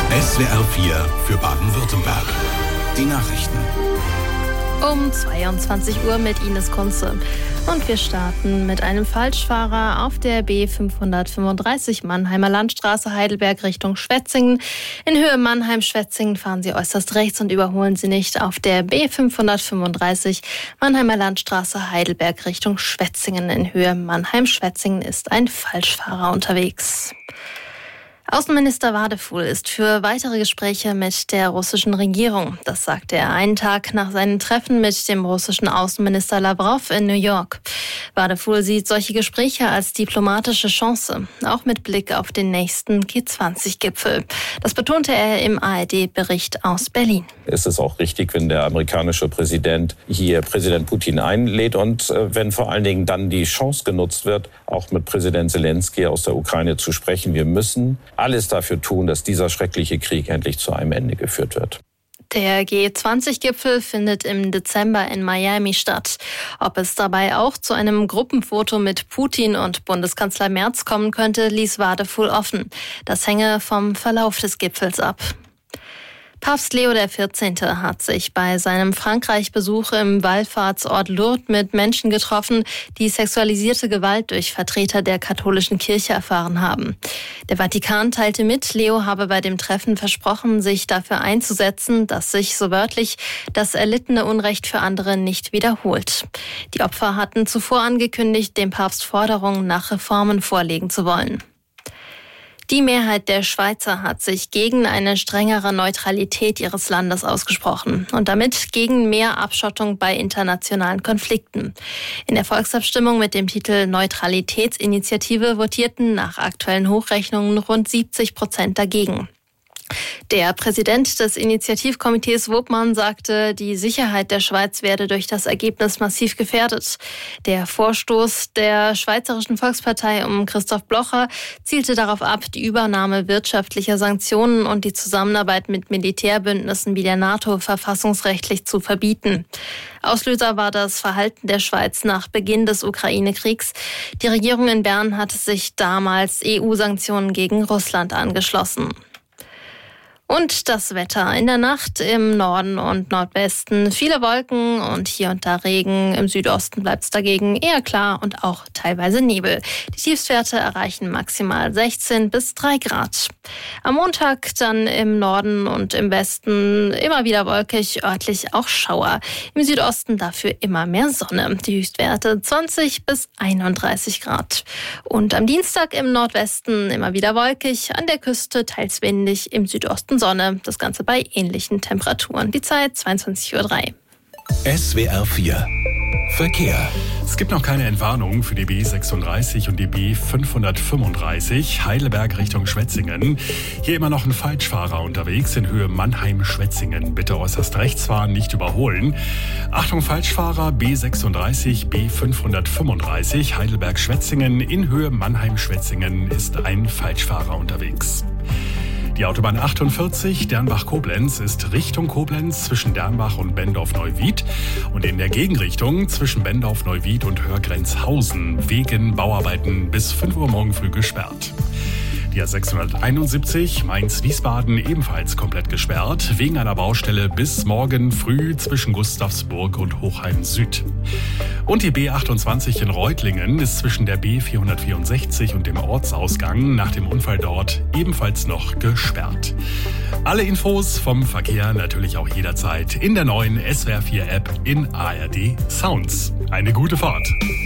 SWR 4 für Baden-Württemberg. Die Nachrichten. Um 22 Uhr mit Ines Kunze. Und wir starten mit einem Falschfahrer auf der B535 Mannheimer Landstraße Heidelberg Richtung Schwetzingen. In Höhe Mannheim-Schwetzingen fahren Sie äußerst rechts und überholen Sie nicht. Auf der B535 Mannheimer Landstraße Heidelberg Richtung Schwetzingen. In Höhe Mannheim-Schwetzingen ist ein Falschfahrer unterwegs. Außenminister Wadefuhl ist für weitere Gespräche mit der russischen Regierung. Das sagte er einen Tag nach seinem Treffen mit dem russischen Außenminister Lawrow in New York. Wadefuhl sieht solche Gespräche als diplomatische Chance, auch mit Blick auf den nächsten G20-Gipfel. Das betonte er im ARD-Bericht aus Berlin. Es ist auch richtig, wenn der amerikanische Präsident hier Präsident Putin einlädt und wenn vor allen Dingen dann die Chance genutzt wird, auch mit Präsident Zelensky aus der Ukraine zu sprechen. Wir müssen alles dafür tun, dass dieser schreckliche Krieg endlich zu einem Ende geführt wird. Der G20-Gipfel findet im Dezember in Miami statt. Ob es dabei auch zu einem Gruppenfoto mit Putin und Bundeskanzler Merz kommen könnte, ließ Wadefuhl offen. Das hänge vom Verlauf des Gipfels ab. Papst Leo XIV. Hat sich bei seinem Frankreich-Besuch im Wallfahrtsort Lourdes mit Menschen getroffen, die sexualisierte Gewalt durch Vertreter der katholischen Kirche erfahren haben. Der Vatikan teilte mit, Leo habe bei dem Treffen versprochen, sich dafür einzusetzen, dass sich, so wörtlich, das erlittene Unrecht für andere nicht wiederholt. Die Opfer hatten zuvor angekündigt, dem Papst Forderungen nach Reformen vorlegen zu wollen. Die Mehrheit der Schweizer hat sich gegen eine strengere Neutralität ihres Landes ausgesprochen und damit gegen mehr Abschottung bei internationalen Konflikten. In der Volksabstimmung mit dem Titel Neutralitätsinitiative votierten nach aktuellen Hochrechnungen rund 70% dagegen. Der Präsident des Initiativkomitees Wobmann sagte, die Sicherheit der Schweiz werde durch das Ergebnis massiv gefährdet. Der Vorstoß der Schweizerischen Volkspartei um Christoph Blocher zielte darauf ab, die Übernahme wirtschaftlicher Sanktionen und die Zusammenarbeit mit Militärbündnissen wie der NATO verfassungsrechtlich zu verbieten. Auslöser war das Verhalten der Schweiz nach Beginn des Ukraine-Kriegs. Die Regierung in Bern hatte sich damals EU-Sanktionen gegen Russland angeschlossen. Und das Wetter. In der Nacht im Norden und Nordwesten viele Wolken und hier und da Regen. Im Südosten bleibt es dagegen eher klar und auch teilweise Nebel. Die Tiefstwerte erreichen maximal 16 bis 3 Grad. Am Montag dann im Norden und im Westen immer wieder wolkig, örtlich auch Schauer. Im Südosten dafür immer mehr Sonne. Die Höchstwerte 20 bis 31 Grad. Und am Dienstag im Nordwesten immer wieder wolkig, an der Küste teils windig, im Südosten Sonne. Das Ganze bei ähnlichen Temperaturen. Die Zeit 22:03 Uhr. SWR 4 Verkehr. Es gibt noch keine Entwarnung für die B36 und die B535 Heidelberg Richtung Schwetzingen. Hier immer noch ein Falschfahrer unterwegs in Höhe Mannheim-Schwetzingen. Bitte äußerst rechts fahren, nicht überholen. Achtung Falschfahrer, B36, B535 Heidelberg-Schwetzingen. In Höhe Mannheim-Schwetzingen ist ein Falschfahrer unterwegs. Die Autobahn 48 Dernbach-Koblenz ist Richtung Koblenz zwischen Dernbach und Bendorf-Neuwied und in der Gegenrichtung zwischen Bendorf-Neuwied und Hörgrenzhausen wegen Bauarbeiten bis 5 Uhr morgen früh gesperrt. Die A671 Mainz-Wiesbaden ebenfalls komplett gesperrt, wegen einer Baustelle bis morgen früh zwischen Gustavsburg und Hochheim Süd. Und die B28 in Reutlingen ist zwischen der B464 und dem Ortsausgang nach dem Unfall dort ebenfalls noch gesperrt. Alle Infos vom Verkehr natürlich auch jederzeit in der neuen SWR 4 App in ARD Sounds. Eine gute Fahrt!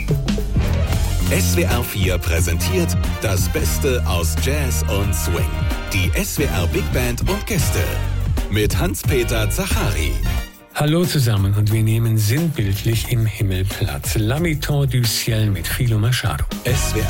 SWR 4 präsentiert das Beste aus Jazz und Swing. Die SWR Big Band und Gäste mit Hans-Peter Zachari. Hallo zusammen und wir nehmen sinnbildlich im Himmel Platz. L'Habitant du Ciel mit Philo Machado. SWR